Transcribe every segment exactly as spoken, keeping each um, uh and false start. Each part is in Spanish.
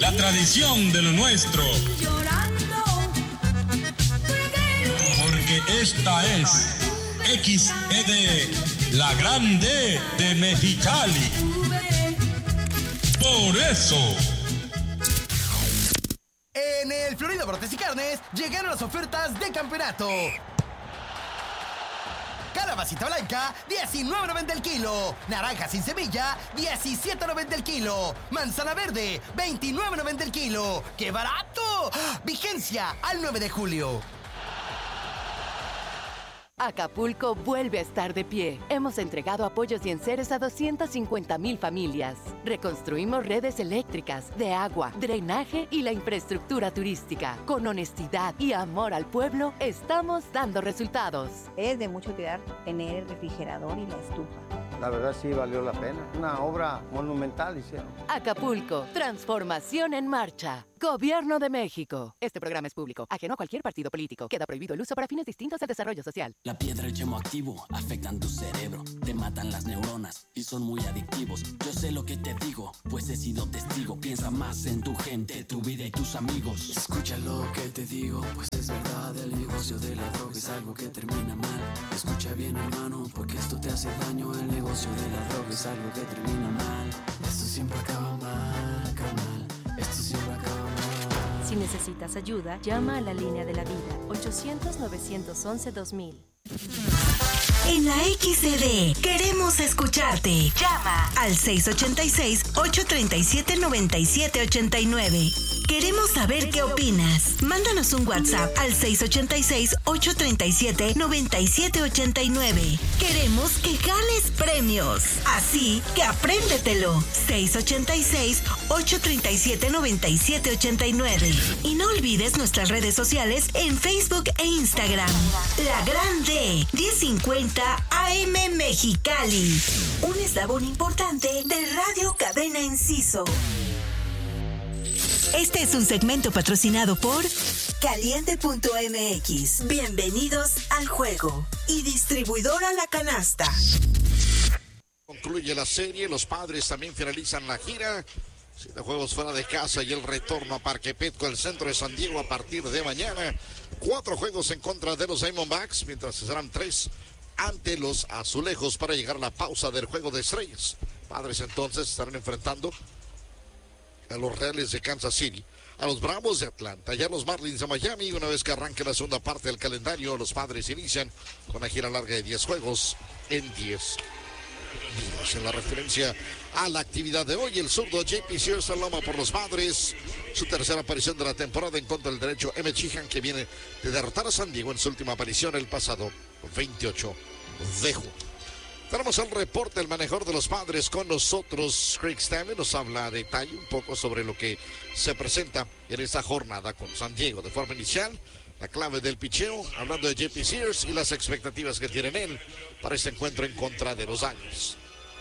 la tradición de lo nuestro. Porque esta es X E D, la grande de Mexicali. Por eso. En el Florida Brotes y Carnes llegaron las ofertas de campeonato. Calabacita blanca, diecinueve noventa el kilo. Naranja sin semilla, diecisiete noventa el kilo. Manzana verde, veintinueve noventa el kilo. ¡Qué barato! Vigencia al nueve de julio. Acapulco vuelve a estar de pie. Hemos entregado apoyos y enseres a doscientas cincuenta mil familias. Reconstruimos redes eléctricas, de agua, drenaje y la infraestructura turística. Con honestidad y amor al pueblo, estamos dando resultados. Es de mucho cuidar tener el refrigerador y la estufa. La verdad sí valió la pena. Una obra monumental hicieron. Acapulco, transformación en marcha. Gobierno de México. Este programa es público, ajeno a cualquier partido político. Queda prohibido el uso para fines distintos al desarrollo social. La piedra y el yemo activo afectan tu cerebro, te matan las neuronas y son muy adictivos. Yo sé lo que te digo, pues he sido testigo. Piensa más en tu gente, tu vida y tus amigos. Escucha lo que te digo, pues es verdad. El negocio de la droga es algo que termina mal. Escucha bien, hermano, porque esto te hace daño. El negocio de la droga es algo que termina mal. Esto siempre acaba mal, acaba mal. Esto siempre acaba mal. Si necesitas ayuda, llama a la línea de la vida, ochocientos, novecientos once, dos mil. En la X E D queremos escucharte. Llama al seis ocho seis, ocho tres siete, nueve siete ocho nueve. Queremos saber qué opinas. Mándanos un WhatsApp al seis ocho seis, ocho tres siete, nueve siete ocho nueve. Queremos que ganes premios. Así que apréndetelo. seis ocho seis, ocho tres siete, nueve siete ocho nueve. Y no olvides nuestras redes sociales en Facebook e Instagram. La Grande, diez cincuenta A M Mexicali. Un eslabón importante de Radio Cadena Enciso. Este es un segmento patrocinado por Caliente punto M X. Bienvenidos al juego. Y distribuidora La Canasta. Concluye la serie, los Padres también finalizan la gira. Siete juegos fuera de casa y el retorno a Parque Petco, el centro de San Diego, a partir de mañana. Cuatro juegos en contra de los Diamondbacks, mientras serán tres ante los Azulejos para llegar a la pausa del Juego de Estrellas. Padres entonces estarán enfrentando a los Reales de Kansas City, a los Bravos de Atlanta y a los Marlins de Miami. Una vez que arranque la segunda parte del calendario, los Padres inician con una gira larga de diez juegos en diez días. En la referencia a la actividad de hoy, el zurdo J P Sears loma por los Padres, su tercera aparición de la temporada en contra del derecho M. Sheehan, que viene de derrotar a San Diego en su última aparición el pasado veintiocho de junio. Tenemos el reporte del manejador de los Padres con nosotros. Craig Stanley nos habla a detalle un poco sobre lo que se presenta en esta jornada con San Diego. De forma inicial, la clave del picheo, hablando de J P Sears y las expectativas que tienen él para este encuentro en contra de los Águilas.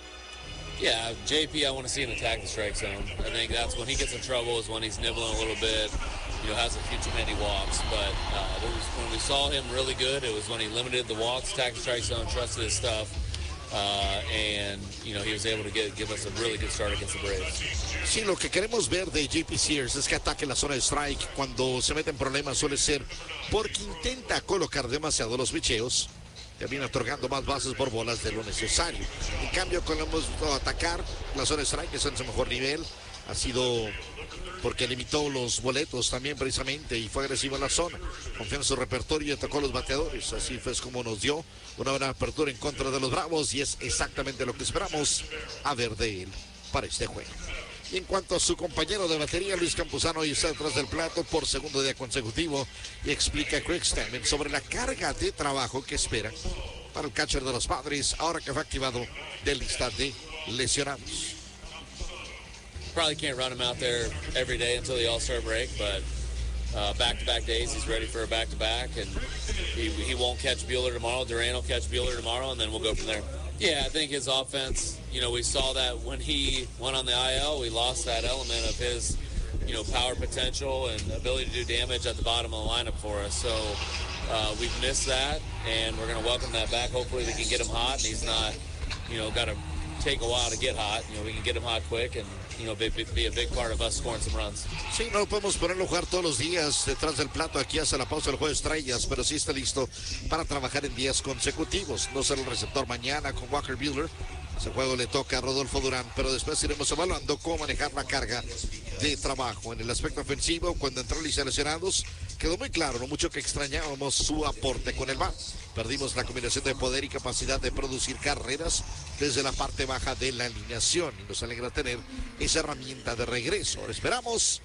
Yeah, J P, I want to see him attack the strike zone. I think that's when he gets in trouble, is when he's nibbling a little bit, you know, has a few too many walks. But uh, there was, when we saw him really good, it was when he limited the walks, attacked the strike zone, trusted his stuff. Uh, and, you know, he was able to get, give us a really good start against the Braves. Sí, lo que queremos ver de J P Sears es que ataque la zona de strike. Cuando se mete en problemas suele ser porque intenta colocar demasiado los picheos, termina otorgando más bases por bolas de lo necesario. En cambio, cuando hemos visto atacar la zona de strike, que es en su mejor nivel, ha sido porque limitó los boletos también precisamente y fue agresivo en la zona. Confió en su repertorio y atacó a los bateadores. Así fue como nos dio una buena apertura en contra de los Bravos y es exactamente lo que esperamos a ver de él para este juego. Y en cuanto a su compañero de batería, Luis Campuzano, hoy está detrás del plato por segundo día consecutivo y explica a Craig Stanley sobre la carga de trabajo que espera para el catcher de los Padres ahora que fue activado de lista de lesionados. Probably can't run him out there every day until the All-Star break, but uh, back-to-back days, he's ready for a back-to-back, and he, he won't catch Buehler tomorrow. Duran will catch Buehler tomorrow, and then we'll go from there. Yeah, I think his offense, you know, we saw that when he went on the I L, we lost that element of his, you know, power potential and ability to do damage at the bottom of the lineup for us. So uh, we've missed that, and we're going to welcome that back. Hopefully we can get him hot, and he's not, you know, got to take a while to get hot. You know, we can get him hot quick, and you know, be, be a big part of us scoring some runs. Sí, no podemos ponerlo a jugar todos los días detrás del plato aquí hasta la pausa del juego de estrellas, pero sí está listo para trabajar en días consecutivos. No ser el receptor mañana con Walker Buehler. Ese juego le toca a Rodolfo Durán, pero después iremos evaluando cómo manejar la carga de trabajo. En el aspecto ofensivo, cuando entró los seleccionados, quedó muy claro, no mucho que extrañábamos su aporte con el bat. Perdimos la combinación de poder y capacidad de producir carreras desde la parte baja de la alineación y nos alegra tener esa herramienta de regreso. Ahora esperamos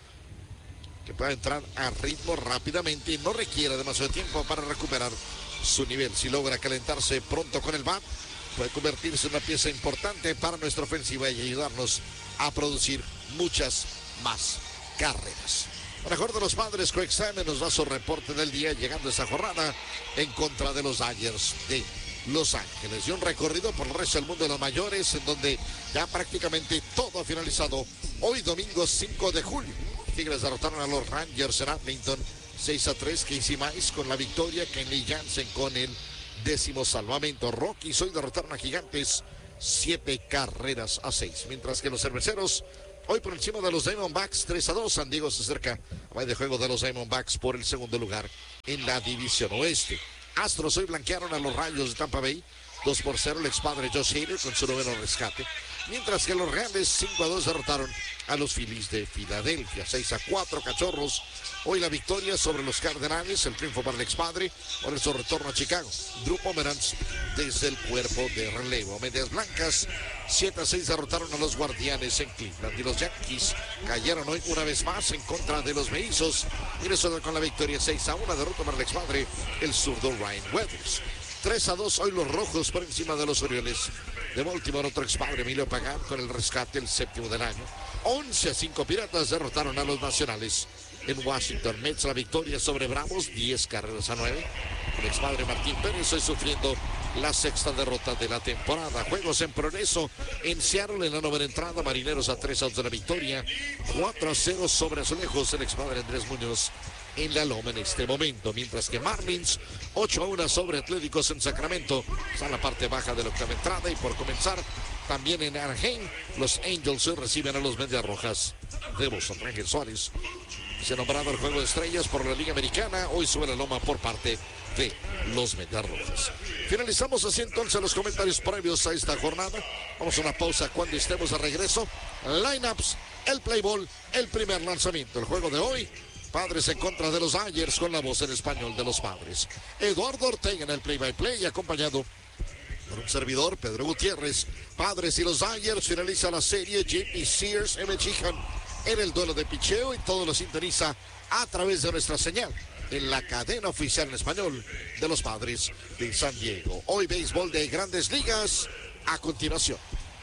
que pueda entrar a ritmo rápidamente y no requiera demasiado tiempo para recuperar su nivel. Si logra calentarse pronto con el bat, puede convertirse en una pieza importante para nuestra ofensiva y ayudarnos a producir muchas más carreras. Lo mejor de los Padres, Craig Simon nos da su reporte del día llegando a esta jornada en contra de los Dodgers de Los Ángeles. Y un recorrido por el resto del mundo de los mayores en donde ya prácticamente todo ha finalizado hoy domingo cinco de julio. Tigres derrotaron a los Rangers en Arlington seis a tres. Casey Mize con la victoria, Kenley Jansen con el décimo salvamento. Rockies hoy derrotaron a Gigantes siete carreras a seis. Mientras que los cerveceros hoy por encima de los Diamondbacks tres a dos. San Diego se acerca a de juego de los Diamondbacks por el segundo lugar en la división oeste. Astros hoy blanquearon a los Rayos de Tampa Bay dos por cero. El expadre Josh Hader con su noveno rescate. Mientras que los Reales cinco a dos derrotaron a los Phillies de Filadelfia. seis a cuatro. Cachorros hoy la victoria sobre los Cardenales. El triunfo para el expadre por su retorno a Chicago. Drew Pomeranz desde el cuerpo de relevo. Medias Blancas siete a seis derrotaron a los Guardianes en Cleveland. Y los Yankees cayeron hoy una vez más en contra de los Mellizos. Minnesota con la victoria seis a uno. Derrota para el expadre, el zurdo Ryan Weathers. tres a dos hoy los Rojos por encima de los Orioles de Baltimore. Otro expadre, Emilio Pagan, con el rescate, el séptimo del año. once a cinco Piratas derrotaron a los Nacionales en Washington. Mets la victoria sobre Bravos, diez carreras a nueve. El expadre Martín Pérez hoy sufriendo la sexta derrota de la temporada. Juegos en progreso en Seattle en la novena entrada. Marineros a tres outs de la victoria. cuatro a cero sobre Azulejos. El expadre Andrés Muñoz en la loma en este momento, mientras que Marlins ocho a uno sobre Atléticos en Sacramento. Está en la parte baja de la octava entrada. Y por comenzar también en Anaheim, los Angels reciben a los Medias Rojas de Boston. Ángel Suárez se ha nombrado el juego de estrellas por la Liga Americana. Hoy sube la loma por parte de los Medias Rojas. Finalizamos así entonces los comentarios previos a esta jornada. Vamos a una pausa cuando estemos de regreso. Lineups, el play ball, el primer lanzamiento. El juego de hoy, Padres en contra de los Dodgers, con la voz en español de los Padres. Eduardo Ortega en el play-by-play, acompañado por un servidor, Pedro Gutiérrez. Padres y los Dodgers, finaliza la serie. J P Sears, M. Chihan en el duelo de picheo y todo lo sintoniza a través de nuestra señal en la cadena oficial en español de los Padres de San Diego. Hoy béisbol de Grandes Ligas a continuación.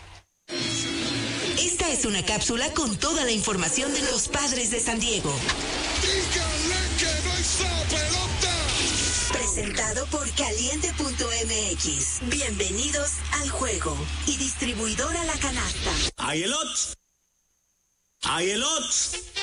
Esta es una cápsula con toda la información de los Padres de San Diego. ¡Díganle que no está pelota! Presentado por Caliente punto M X. Bienvenidos al juego. Y distribuidora La Canasta. ¡Ay, elot! ¡Ay, elot!